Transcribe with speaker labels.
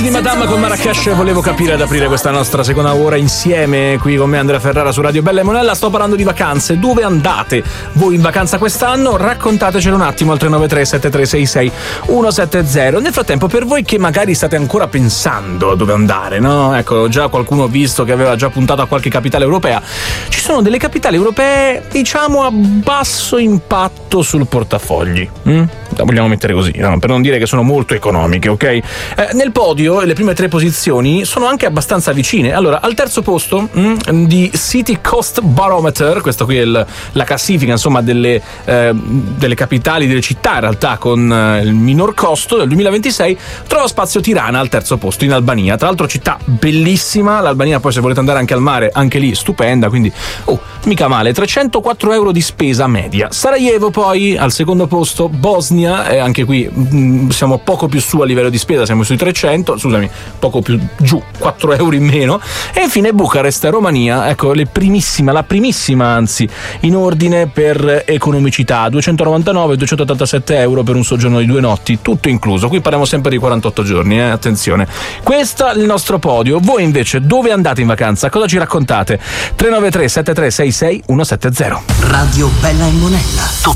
Speaker 1: di Madame con Marrakesh. Volevo capire ad aprire questa nostra seconda ora insieme qui con me Andrea Ferrara su Radio Bella e Monella. Sto parlando di vacanze. Dove andate voi in vacanza quest'anno? Raccontatecelo un attimo al 393 7366 170. Nel frattempo, per voi che magari state ancora pensando a dove andare, no? Ecco, già qualcuno ho visto che aveva già puntato a qualche capitale europea. Ci sono delle capitali europee, diciamo, a basso impatto sul portafogli. La vogliamo mettere così, no? Per non dire che sono molto economiche, ok? Nel podio le prime 3 posizioni sono anche abbastanza vicine. Allora, al terzo posto di City Cost Barometer, questa qui è la classifica, insomma, delle capitali, delle città in realtà con il minor costo del 2026, trova spazio Tirana al terzo posto, in Albania. Tra l'altro città bellissima, l'Albania poi se volete andare anche al mare, anche lì stupenda, quindi mica male. 304 euro di spesa media. Sarajevo poi al secondo posto, Bosnia, e anche qui siamo poco più su a livello di spesa, siamo sui 300, scusami, poco più giù, 4 euro in meno. E infine Bucarest, Romania, ecco la primissima anzi in ordine per economicità, 299-287 euro per un soggiorno di 2 notti, tutto incluso. Qui parliamo sempre di 48 giorni, attenzione. Questo è il nostro podio. Voi invece dove andate in vacanza? Cosa ci raccontate? 393 7366 170.
Speaker 2: Radio Bella e Monella.